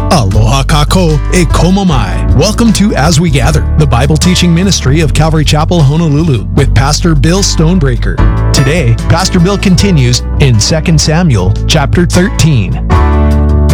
Aloha kako e komo mai. Welcome to As We Gather, the Bible teaching ministry of Calvary Chapel, Honolulu, with Pastor Bill Stonebreaker. Today, Pastor Bill continues in 2 Samuel chapter 13.